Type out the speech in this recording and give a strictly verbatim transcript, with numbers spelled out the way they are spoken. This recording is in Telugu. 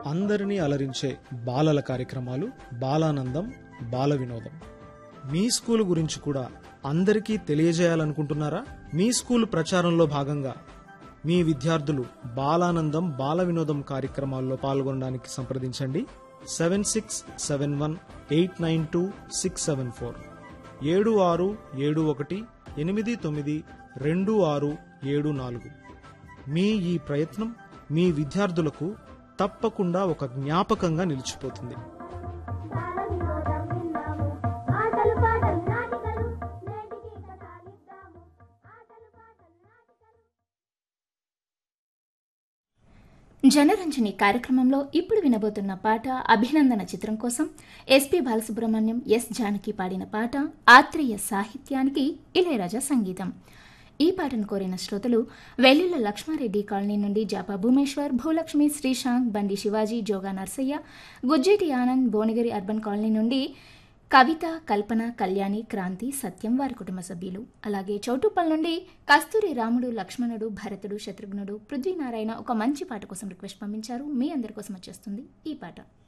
అందరినీ అలరించే బాలల కార్యక్రమాలు బాలానందం బాల వినోదం. మీ స్కూలు గురించి కూడా అందరికీ తెలియజేయాలనుకుంటున్నారా? మీ స్కూలు ప్రచారంలో భాగంగా మీ విద్యార్థులు బాలానందం బాల వినోదం కార్యక్రమాల్లో పాల్గొనడానికి సంప్రదించండి. Seven six seven one eight nine two six seven four ఏడు ఆరు ఏడు ఒకటి ఎనిమిది తొమ్మిది రెండు ఆరు ఏడు నాలుగు. మీ ఈ ప్రయత్నం మీ విద్యార్థులకు తప్పకుండా ఒక జ్ఞాపకంగా నిలిచిపోతుంది. జనరంజని కార్యక్రమంలో ఇప్పుడు వినబోతున్న పాట అభినందన చిత్రం కోసం ఎస్పి బాలసుబ్రహ్మణ్యం, ఎస్ జానకి పాడిన పాట. ఆత్రేయ సాహిత్యానికి ఇళయరాజా సంగీతం. ఈ పాటను కోరిన శ్రోతలు వెల్లుల లక్ష్మారెడ్డి కాలనీ నుండి జాపా భూమేశ్వర్, భూలక్ష్మి, శ్రీశాంక్, బండి శివాజీ, జోగా నర్సయ్య, గుజ్జేటి ఆనంద్, భువనగిరి అర్బన్ కాలనీ నుండి కవిత, కల్పన, కళ్యాణి, క్రాంతి, సత్యం వారి కుటుంబ సభ్యులు. అలాగే చౌటుప్పల్ నుండి కస్తూరి, రాముడు, లక్ష్మణుడు, భరతుడు, శత్రుఘ్నుడు, పృథ్వీనారాయణ ఒక మంచి పాట కోసం రిక్వెస్ట్ పంపించారు. మీ అందరి కోసం వచ్చేస్తుంది ఈ పాట.